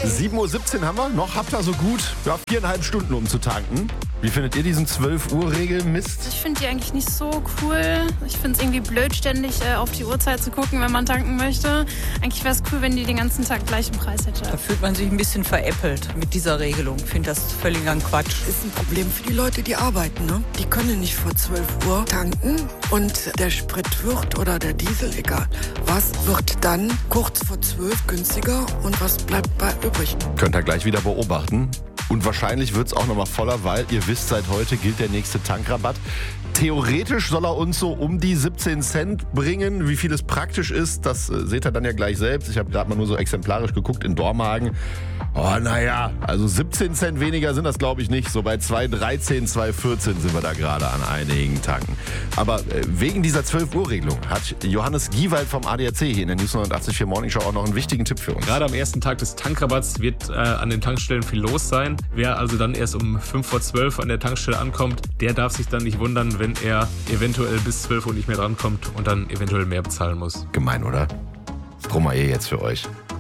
7:17 Uhr haben wir. Noch habt ihr so gut 4,5 Stunden, um zu tanken. Wie findet ihr diesen 12-Uhr-Regel-Mist? Ich finde die eigentlich nicht so cool. Ich finde es irgendwie blöd, ständig auf die Uhrzeit zu gucken, wenn man tanken möchte. Eigentlich wäre es cool, wenn die den ganzen Tag gleichen Preis hätte. Da fühlt man sich ein bisschen veräppelt mit dieser Regelung. Ich finde das völliger Quatsch. Ist ein Problem für die Leute, die arbeiten. Ne? Die können nicht vor 12 Uhr tanken und der Sprit wird oder der Diesel, egal was, wird dann kurz vor 12 günstiger und was bleibt bei übrig? Könnt ihr gleich wieder beobachten. Und wahrscheinlich wird es auch nochmal voller, weil ihr wisst, seit heute gilt der nächste Tankrabatt. Theoretisch soll er uns so um die 17 Cent bringen. Wie viel es praktisch ist, das seht ihr dann ja gleich selbst. Ich habe gerade mal nur so exemplarisch geguckt in Dormagen. Oh, naja, also 17 Cent weniger sind das, glaube ich, nicht. So bei 2,13, 2,14 sind wir da gerade an einigen Tanken. Aber wegen dieser 12-Uhr-Regelung hat Johannes Giewald vom ADAC hier in der News 89.4 Morning Show auch noch einen wichtigen Tipp für uns. Gerade am ersten Tag des Tankrabatts wird an den Tankstellen viel los sein. Wer also dann erst um 5:12 an der Tankstelle ankommt, der darf sich dann nicht wundern, wenn er eventuell bis 12 Uhr nicht mehr drankommt und dann eventuell mehr bezahlen muss. Gemein, oder? Das brummen wir jetzt für euch.